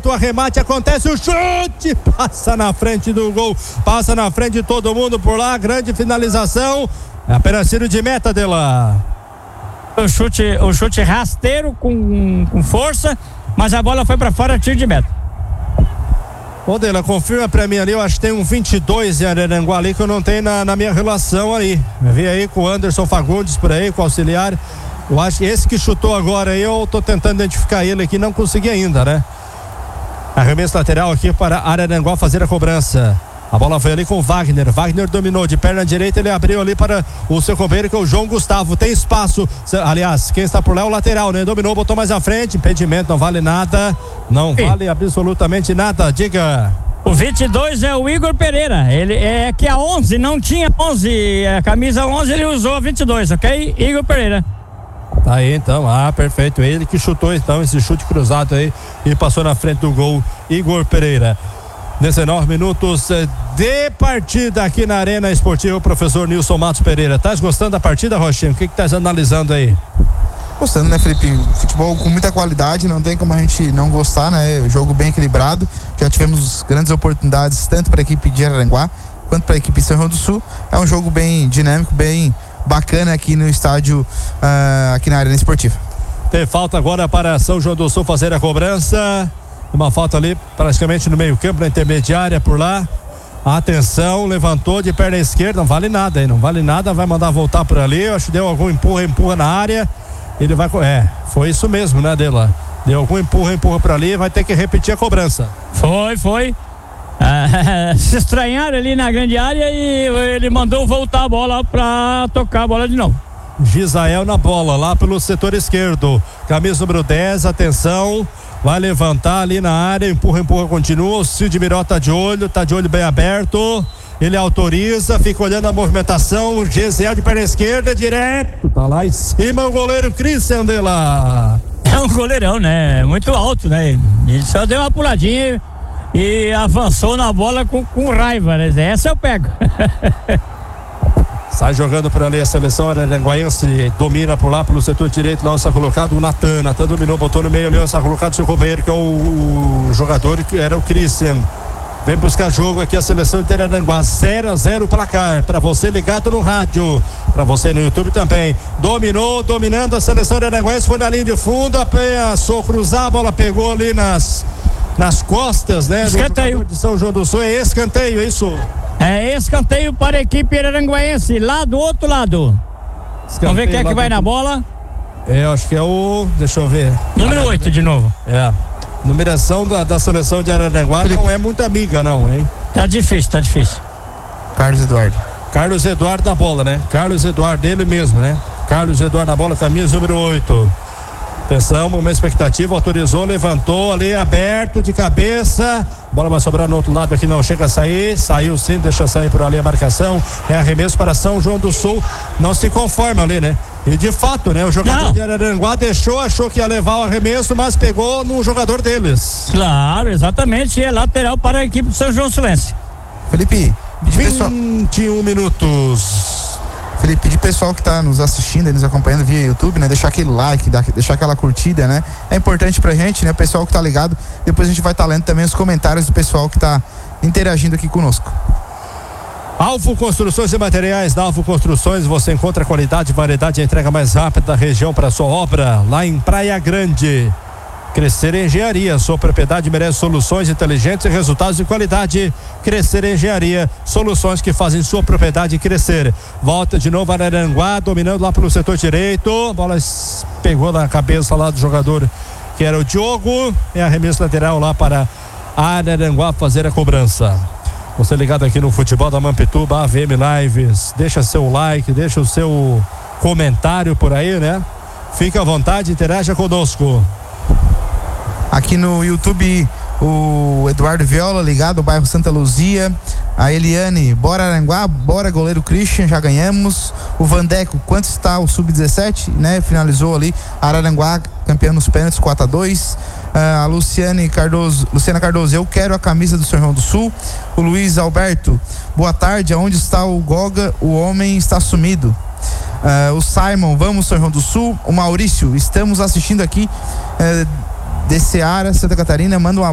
o arremate acontece, o chute passa na frente do gol, passa na frente de todo mundo por lá, grande finalização, é apenas tiro de meta dela. O chute rasteiro com força, mas a bola foi pra fora, tiro de meta. Ô Dela, confirma pra mim ali, eu acho que tem um 22 em Araranguá ali que eu não tenho na minha relação aí. Eu vi aí com o Anderson Fagundes por aí, com o auxiliar. Eu acho que esse que chutou agora aí, eu tô tentando identificar ele aqui, não consegui ainda, né? Arremesso lateral aqui para Araranguá fazer a cobrança. A bola foi ali com o Wagner. Wagner dominou de perna direita, ele abriu ali para o seu companheiro, que é o João Gustavo. Tem espaço. Aliás, quem está por lá é o lateral, né? Dominou, botou mais à frente. Impedimento, não vale nada. Não vale absolutamente nada. Diga. O 22 é o Igor Pereira. Ele é que a 11 não tinha 11. A camisa 11 ele usou a 22, ok? Igor Pereira. Tá aí então, perfeito. Ele que chutou então esse chute cruzado aí e passou na frente do gol, Igor Pereira. 19 minutos de partida aqui na Arena Esportiva, o professor Nilson Matos Pereira. Tá gostando da partida, Rochinho? O que tá analisando aí? Gostando, né, Felipe? Futebol com muita qualidade, não tem como a gente não gostar, né? Jogo bem equilibrado. Já tivemos grandes oportunidades, tanto para a equipe de Araranguá quanto para a equipe de São João do Sul. É um jogo bem dinâmico, bem bacana aqui no estádio, aqui na Arena Esportiva. Tem falta agora para São João do Sul fazer a cobrança. Uma falta ali praticamente no meio campo, na intermediária por lá. Atenção, levantou de perna esquerda, não vale nada aí, não vale nada, vai mandar voltar por ali. Eu acho que deu algum empurra na área. Ele vai, foi isso mesmo, né, Dela? Deu algum empurra por ali, vai ter que repetir a cobrança. Foi. Se estranharam ali na grande área e ele mandou voltar a bola pra tocar a bola de novo. Gisael na bola, lá pelo setor esquerdo. Camisa número 10, atenção. Vai levantar ali na área, empurra, continua. O Cid Miró tá de olho bem aberto. Ele autoriza, fica olhando a movimentação. O Gesiel de perna esquerda, direto. Tá lá em cima o goleiro Christian Dela. É um goleirão, né? Muito alto, né? Ele só deu uma puladinha e avançou na bola com raiva, né? Essa eu pego. Sai jogando por ali a seleção araranguaense, domina por lá pelo setor direito, lá está colocado o Natan dominou, botou no meio ali, está colocado o seu companheiro, que é o jogador que era o Christian. Vem buscar jogo aqui a seleção de Araranguá, 0-0 placar, para você ligado no rádio, para você no YouTube também. Dominando a seleção araranguaense, foi na linha de fundo, ameaçou cruzar, a bola pegou ali nas costas, né? Escanteio de São João do Sul, é escanteio, isso? É escanteio para a equipe araranguaense, lá do outro lado. Escanteio. Vamos ver quem é que vai na bola. Eu acho que é o, deixa eu ver. Número 8 de novo. Numeração da seleção de Araranguá não é muito amiga não, hein? Tá difícil. Carlos Eduardo na bola, né? Carlos Eduardo, ele mesmo, né? Carlos Eduardo na bola, camisa número 8. Atenção, uma expectativa, autorizou, levantou ali, aberto de cabeça. A bola vai sobrar no outro lado aqui, não chega a sair. Saiu sim, deixa sair por ali a marcação. É arremesso para São João do Sul. Não se conforma ali, né? E de fato, né? O jogador de Araranguá achou que ia levar o arremesso, mas pegou no jogador deles. Claro, exatamente. É lateral para a equipe do São João Silense. Felipe, 21 minutos. Felipe, pedir pessoal que está nos assistindo e nos acompanhando via YouTube, né? Deixar aquele like, deixar aquela curtida, né? É importante pra gente, né? O pessoal que tá ligado, depois a gente vai estar lendo também os comentários do pessoal que tá interagindo aqui conosco. Alvo Construções e Materiais. Da Alvo Construções você encontra qualidade, variedade e entrega mais rápida da região para sua obra, lá em Praia Grande. Crescer Engenharia, sua propriedade merece soluções inteligentes e resultados de qualidade. Crescer Engenharia, soluções que fazem sua propriedade crescer. Volta de novo Araranguá, dominando lá pelo setor direito. A bola pegou na cabeça lá do jogador que era o Diogo. É arremesso lateral lá para Araranguá fazer a cobrança. Você ligado aqui no Futebol da Mampituba, AVM Lives, deixa seu like, deixa o seu comentário por aí, né? Fique à vontade, interaja conosco. Aqui no YouTube, o Eduardo Viola ligado ao bairro Santa Luzia. A Eliane, bora Aranguá, bora goleiro Christian, já ganhamos. O Vandeco, quanto está o Sub-17, né? Finalizou ali, Araranguá, campeão nos pênaltis, 4-2. A Luciana Cardoso, eu quero a camisa do São João do Sul. O Luiz Alberto, boa tarde, aonde está o Goga? O homem está sumido. O Simon, vamos São João do Sul. O Maurício, estamos assistindo aqui de Ceará, Santa Catarina, manda um